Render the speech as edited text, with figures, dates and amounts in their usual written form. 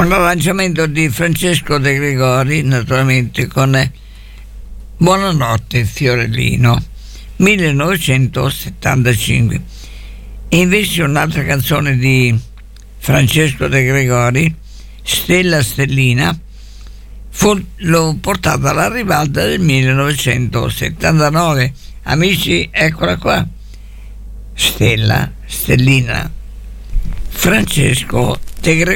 un arrangiamento di Francesco De Gregori, naturalmente, con Buonanotte Fiorellino, 1975. E invece un'altra canzone di Francesco De Gregori, Stella Stellina, l'ho portata alla ribalta del 1979. Amici, eccola qua, Stella Stellina, Francesco De Gregori.